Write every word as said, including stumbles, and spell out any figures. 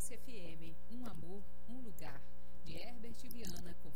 S F M, Um Amor, Um Lugar, de Herbert Viana com